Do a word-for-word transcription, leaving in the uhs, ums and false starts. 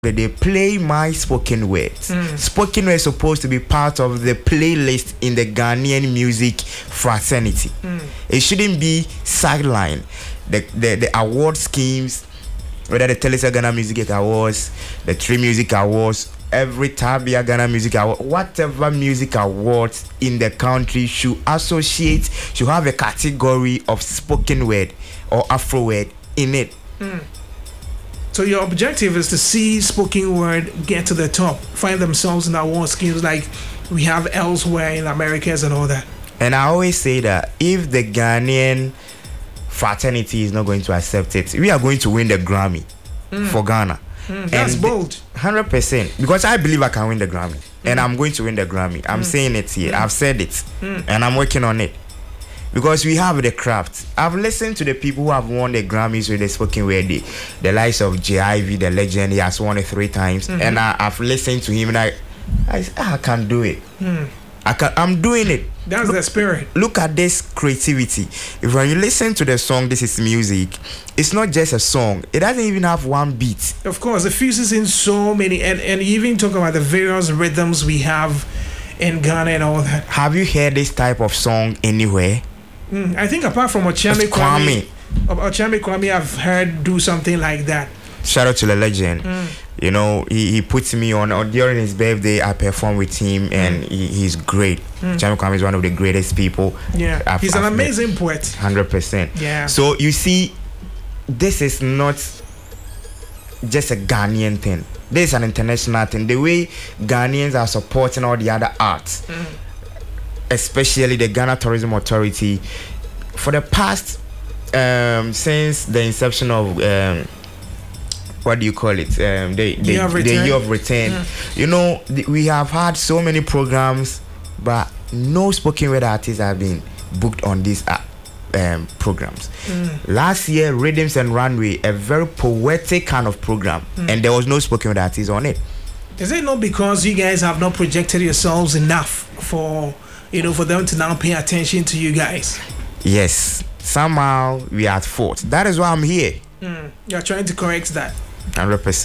they play my spoken words. Mm. Spoken word is supposed to be part of the playlist in the Ghanaian music fraternity. Mm. It shouldn't be sideline. The, the the award schemes, whether the Telesa Ghana Music Awards, the Tree Music Awards, every Tabia Ghana Music Award, whatever music awards in the country should associate, should have a category of spoken word or Afro word in it. Mm. So your objective is to see spoken word get to the top, find themselves in award schemes like we have elsewhere in Americas and all that. And I always say that if the Ghanaian fraternity is not going to accept it, we are going to win the Grammy Mm. for Ghana. Mm, that's And bold. one hundred percent. Because I believe I can win the Grammy. And I'm going to win the Grammy. I'm Mm. saying it here. Mm. I've said it. Mm. And I'm working on it. Because we have the craft. I've listened to the people who have won the Grammys with the spoken word. The, the likes of J I V, the legend. He has won it three times. Mm-hmm. And I, I've listened to him and I, I, I can do it. Mm. I can, I'm doing it. That's look, the spirit. Look at this creativity. If when you listen to the song, This Is Music, it's not just a song. It doesn't even have one beat. Of course, it fuses in so many, and, and you even talk about the various rhythms we have in Ghana and all that. Have you heard this type of song anywhere? Mm, I think apart from Ochame It's Kwame. Kwame, Ochame Kwame, I've heard do something like that. Shout out to the legend. Mm. You know, he, he puts me on, on during his birthday. I perform with him, and he, he's great. Mm. Ochame Kwame is one of the greatest people. Yeah, I've, he's an I've amazing met. poet. one hundred percent. Yeah. So you see, this is not just a Ghanaian thing. This is an international thing. The way Ghanaians are supporting all the other arts, Mm. especially the Ghana Tourism Authority, for the past um, since the inception of um, what do you call it? Um, the the, Year of the Return. year of return. Mm. You know, th- we have had so many programs, but no spoken word artists have been booked on these uh, um, programs. Mm. Last year, Rhythms and Runway, a very poetic kind of program, Mm. and there was no spoken word artists on it. Is it not because you guys have not projected yourselves enough for, you know, for them to now pay attention to you guys? Yes, somehow we are at fault. That is why I'm here. Mm. You're trying to correct that. one hundred percent.